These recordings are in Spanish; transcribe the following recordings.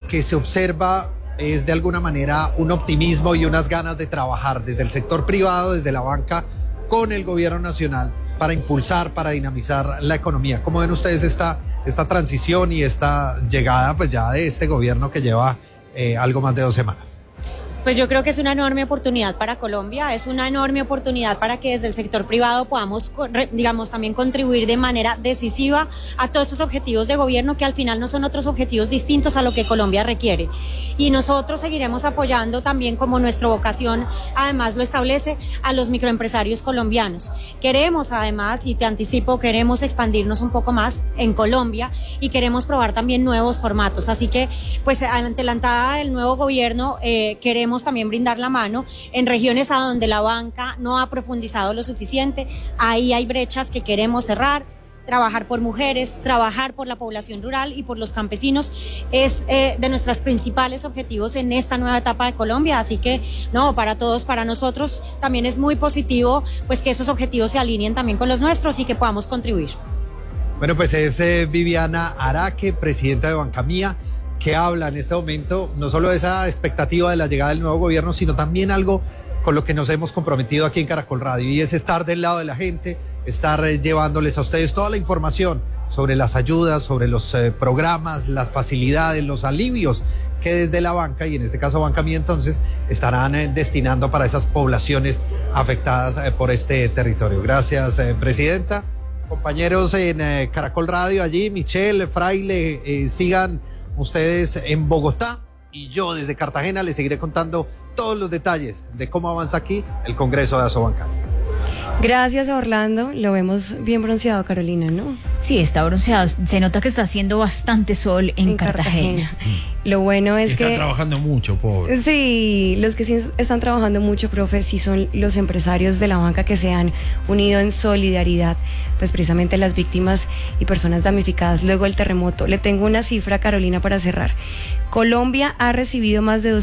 que se observa es de alguna manera un optimismo y unas ganas de trabajar desde el sector privado, desde la banca, con el gobierno nacional para impulsar, para dinamizar la economía. ¿Cómo ven ustedes esta transición y esta llegada pues ya de este gobierno que lleva algo más de 2 semanas? Pues yo creo que es una enorme oportunidad para Colombia, es una enorme oportunidad para que desde el sector privado podamos, digamos, también contribuir de manera decisiva a todos estos objetivos de gobierno que al final no son otros objetivos distintos a lo que Colombia requiere. Y nosotros seguiremos apoyando también, como nuestra vocación además lo establece, a los microempresarios colombianos. Queremos además, y te anticipo, queremos expandirnos un poco más en Colombia y queremos probar también nuevos formatos. Así que, pues ante la entrada del nuevo gobierno, queremos también brindar la mano en regiones a donde la banca no ha profundizado lo suficiente. Ahí hay brechas que queremos cerrar. Trabajar por mujeres, trabajar por la población rural y por los campesinos es de nuestros principales objetivos en esta nueva etapa de Colombia. Así que, no, para todos, para nosotros también es muy positivo pues que esos objetivos se alineen también con los nuestros y que podamos contribuir. Bueno, pues es Viviana Araque, presidenta de Bancamía, que habla en este momento no solo de esa expectativa de la llegada del nuevo gobierno, sino también algo con lo que nos hemos comprometido aquí en Caracol Radio, y es estar del lado de la gente, estar llevándoles a ustedes toda la información sobre las ayudas, sobre los programas, las facilidades, los alivios que desde la banca, y en este caso Bancamía entonces, estarán destinando para esas poblaciones afectadas por este territorio. Gracias, presidenta. Compañeros en Caracol Radio allí, Michelle, Fraile, sigan ustedes en Bogotá y yo desde Cartagena les seguiré contando todos los detalles de cómo avanza aquí el Congreso de Asobancari. Gracias a Orlando, lo vemos bien bronceado, Carolina, ¿no? Sí, está bronceado, se nota que está haciendo bastante sol en Cartagena. Lo bueno es que... Está trabajando mucho, pobre. Sí, los que sí están trabajando mucho, profe, sí son los empresarios de la banca que se han unido en solidaridad, pues precisamente las víctimas y personas damnificadas luego del terremoto. Le tengo una cifra, Carolina, para cerrar. Colombia ha recibido más de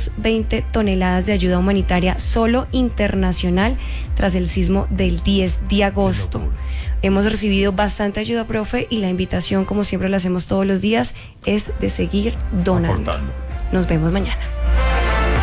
220 toneladas de ayuda humanitaria solo internacional tras el sismo del 10 de agosto. Hemos recibido bastante ayuda, profe, y la invitación, como siempre lo hacemos todos los días, es de seguir donando. Nos vemos mañana.